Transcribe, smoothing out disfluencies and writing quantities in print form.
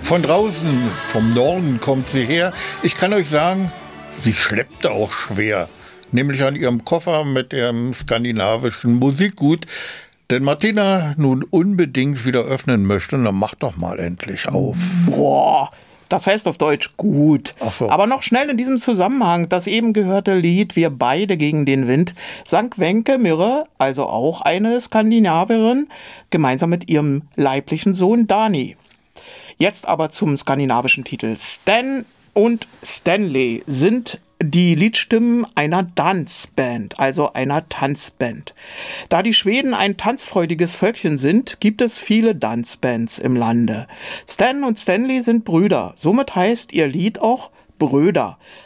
Von draußen, vom Norden kommt sie her. Ich kann euch sagen, sie schleppte auch schwer. Nämlich an ihrem Koffer mit ihrem skandinavischen Musikgut. Denn Martina nun unbedingt wieder öffnen möchte, dann mach doch mal endlich auf. Boah, das heißt auf Deutsch gut. Ach so. Aber noch schnell in diesem Zusammenhang, das eben gehörte Lied Wir beide gegen den Wind, sang Wenke Myrre, also auch eine Skandinavierin, gemeinsam mit ihrem leiblichen Sohn Dani. Jetzt aber zum skandinavischen Titel. Stan und Stanley sind die Liedstimmen einer Dansband, also einer Tanzband. Da die Schweden ein tanzfreudiges Völkchen sind, gibt es viele Tanzbands im Lande. Stan und Stanley sind Brüder, somit heißt ihr Lied auch Bröder.